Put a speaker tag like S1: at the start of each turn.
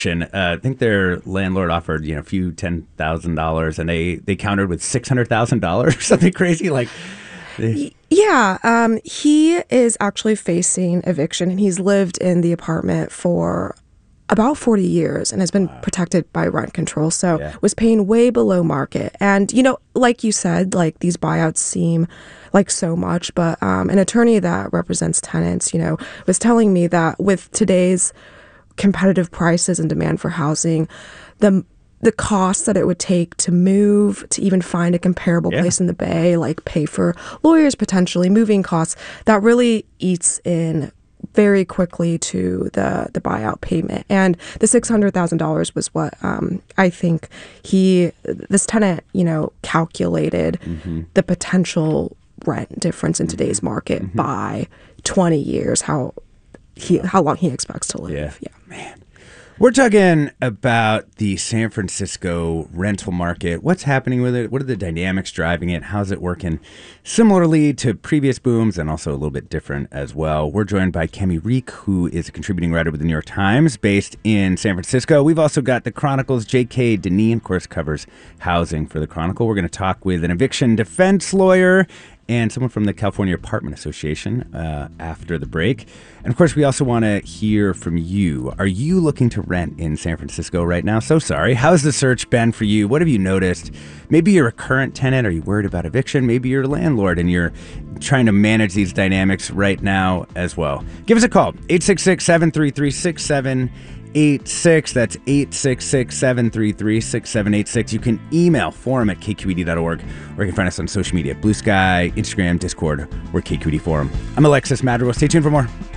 S1: I think their landlord offered, a few $10,000, and they countered with $600,000 or something crazy.
S2: Yeah, he is actually facing eviction, and he's lived in the apartment for about 40 years and has been protected by rent control. So was paying way below market. And, like you said, like these buyouts seem like so much, but an attorney that represents tenants, was telling me that with today's competitive prices and demand for housing, the cost that it would take to move, to even find a comparable place in the Bay, like pay for lawyers, potentially moving costs, that really eats in very quickly to the buyout payment. And the $600,000 was what I think this tenant, calculated the potential rent difference in today's market by 20 years, how long he expects to live.
S1: Yeah. Man. We're talking about the San Francisco rental market. What's happening with it? What are the dynamics driving it? How's it working? Similarly to previous booms, and also a little bit different as well. We're joined by Kemi Reek, who is a contributing writer with the New York Times, based in San Francisco. We've also got the Chronicle's J.K. Denis, of course, covers housing for the Chronicle. We're going to talk with an eviction defense lawyer and someone from the California Apartment Association after the break. And of course, we also want to hear from you. Are you looking to rent in San Francisco right now? So sorry. How's the search been for you? What have you noticed? Maybe you're a current tenant. Are you worried about eviction? Maybe you're a landlord and you're trying to manage these dynamics right now as well. Give us a call. 866-733-6786. That's 866-733-6786. You can email forum@kqed.org, or you can find us on social media, Blue Sky, Instagram, Discord, or KQED Forum. I'm Alexis Madrigal. Stay tuned for more.